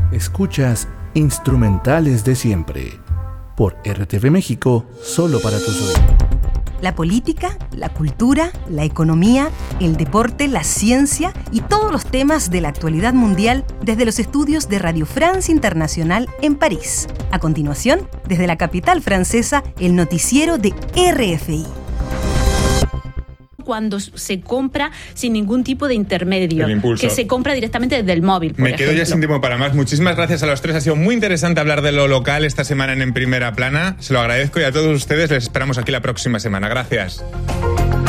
Escuchas Instrumentales de Siempre por RTV México, solo para tus oídos. La política, la cultura, la economía, el deporte, la ciencia y todos los temas de la actualidad mundial desde los estudios de Radio France Internacional en París. A continuación, desde la capital francesa, el noticiero de RFI. Cuando se compra sin ningún tipo de intermedio, el impulso, que se compra directamente desde el móvil, por ejemplo. Quedo ya sin tiempo para más. Muchísimas gracias a los tres. Ha sido muy interesante hablar de lo local esta semana en Primera Plana. Se lo agradezco y a todos ustedes les esperamos aquí la próxima semana. Gracias.